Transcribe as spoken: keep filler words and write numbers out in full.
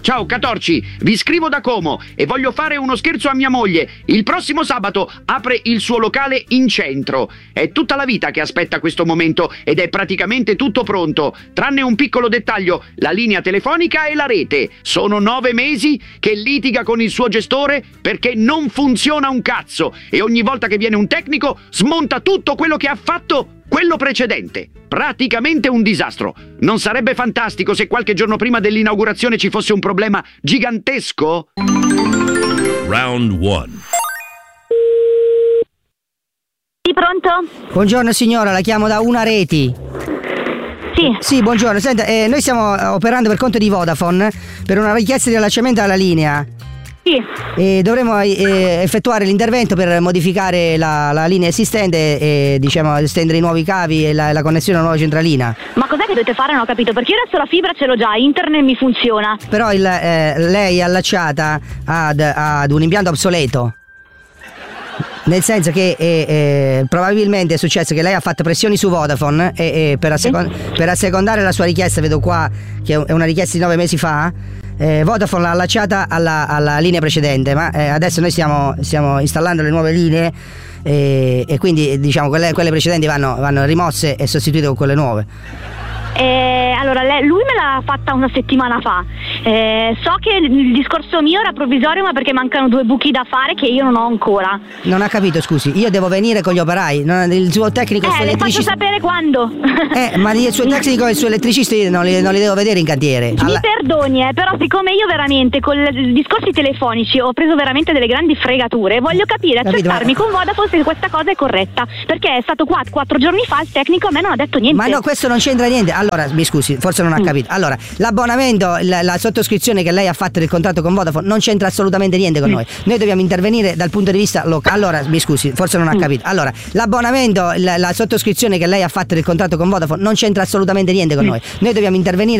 Ciao Catorci, vi scrivo da Como e voglio fare uno scherzo a mia moglie. Il prossimo sabato apre il suo locale in centro. È tutta la vita che aspetta questo momento ed è praticamente tutto pronto, tranne un piccolo dettaglio, la linea telefonica e la rete. Sono nove mesi che litiga con il suo gestore perché non funziona un cazzo e ogni volta che viene un tecnico smonta tutto quello che ha fatto quello precedente. Praticamente un disastro. Non sarebbe fantastico se qualche giorno prima dell'inaugurazione ci fosse un problema gigantesco? Round one. Sì, pronto? Buongiorno signora, la chiamo da Una Reti. Sì. Sì, buongiorno. Senta, eh, noi stiamo operando per conto di Vodafone per una richiesta di allacciamento alla linea. Sì. E dovremo eh, effettuare l'intervento per modificare la, la linea esistente e diciamo estendere i nuovi cavi e la, la connessione alla nuova centralina. Ma cos'è che dovete fare? Non ho capito, perché io adesso la fibra ce l'ho già, internet mi funziona. Però il, eh, lei è allacciata ad, ad un impianto obsoleto. Nel senso che eh, eh, probabilmente è successo che lei ha fatto pressioni su Vodafone e, e per, assecond- per assecondare la sua richiesta, vedo qua che è una richiesta di nove mesi fa, eh, Vodafone l'ha allacciata alla, alla linea precedente, ma eh, adesso noi stiamo, stiamo installando le nuove linee e, e quindi diciamo quelle, quelle precedenti vanno, vanno rimosse e sostituite con quelle nuove. Eh, allora, lei, lui me l'ha fatta una settimana fa. Eh, so che il discorso mio era provvisorio, ma perché mancano due buchi da fare che io non ho ancora. Non ha capito, scusi, io devo venire con gli operai, non, il suo tecnico e il Eh, suo le faccio elettricista. sapere quando. Eh, ma il suo tecnico e il suo elettricista io non li, non li devo vedere in cantiere. Mi Alla- perdoni, eh, però siccome io veramente con i discorsi telefonici ho preso veramente delle grandi fregature, voglio capire, Capito, accertarmi ma- con Vodafone se questa cosa è corretta, perché è stato qua quattro giorni fa, il tecnico a me non ha detto niente. Ma no, questo non c'entra niente. Allora, mi scusi, forse non ha capito. Allora, l'abbonamento, la, la sottoscrizione che lei ha fatto del contratto con Vodafone non c'entra assolutamente niente con noi. Noi dobbiamo intervenire dal punto di vista locale. Allora, mi scusi, forse non ha capito. Allora, l'abbonamento, la, la sottoscrizione che lei ha fatto del contratto con Vodafone non c'entra assolutamente niente con noi. Noi dobbiamo intervenire